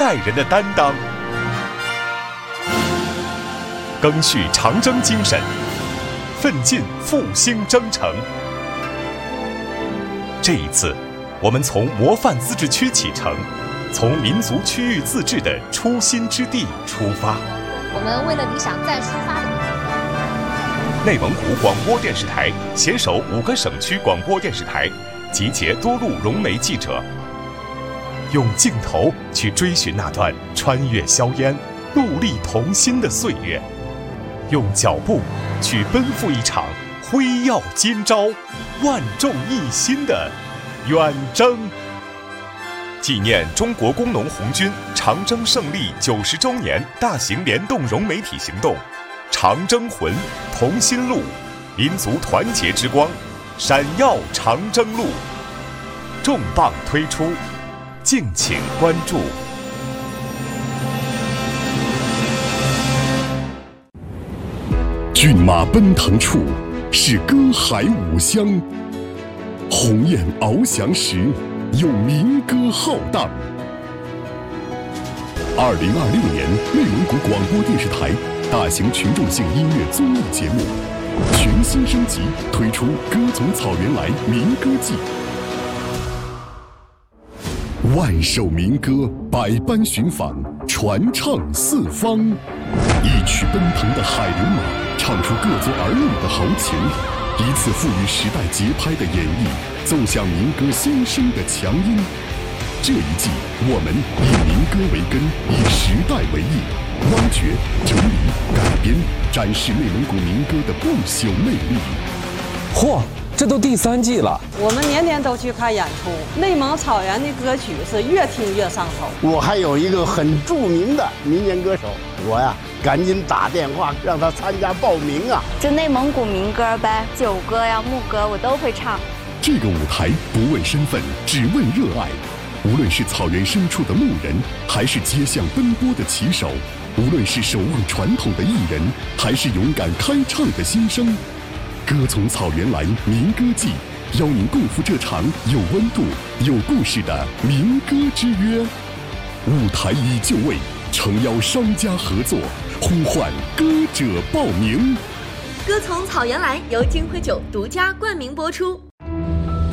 代人的担当，赓续长征精神，奋进复兴征程。这一次，我们从模范自治区启程，从民族区域自治的初心之地出发。 我们为了理想再出发的。 内蒙古广播电视台携手5个省区广播电视台，集结多路融媒记者，用镜头去追寻那段穿越硝烟、戮力同心的岁月，用脚步去奔赴一场辉耀今朝、万众一心的远征。纪念中国工农红军长征胜利90周年大型联动融媒体行动，长征魂，同心路，民族团结之光，闪耀长征路，重磅推出，敬请关注。 骏马奔腾处，是歌海五乡；鸿雁翱翔时，有民歌浩荡。2026年，内蒙古广播电视台大型群众性音乐综艺节目全新升级，推出《歌从草原来》民歌季。万首民歌，百般寻访，传唱四方。一曲奔腾的海流马，唱出各族儿女的豪情；一次赋予时代节拍的演绎，奏响民歌先声的强音。这一季，我们以民歌为根，以时代为翼，挖掘、整理、改编，展示内蒙古民歌的不朽魅力。 嚯，这都第3季了！ 我们年年都去看演出，内蒙草原的歌曲是越听越上头。 我还有一个很著名的民间歌手，我呀赶紧打电话让他参加报名啊！ 就内蒙古民歌呗，酒歌呀、牧歌我都会唱。 这个舞台不问身份，只问热爱。无论是草原深处的牧人，还是街巷奔波的骑手；无论是守望传统的艺人，还是勇敢开唱的新生，歌从草原来民歌季，邀您共赴这场有温度、有故事的民歌之约。舞台已就位，诚邀商家合作，呼唤歌者报名。 歌从草原来由金辉酒独家冠名播出。